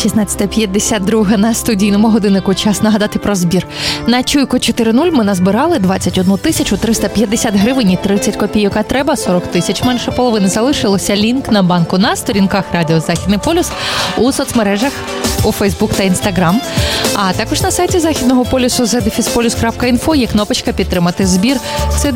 16:52 на студійному годиннику. Час нагадати про збір. На Чуйку 4.0 ми назбирали 21 350 гривень і 30 копійок, а треба 40 тисяч. Менше половини залишилося. Лінк на банку на сторінках Радіо Західний полюс, у соцмережах, у Фейсбук та Інстаграм. А також на сайті Західного полюсу zdefisполюс.info є кнопочка «Підтримати збір». Це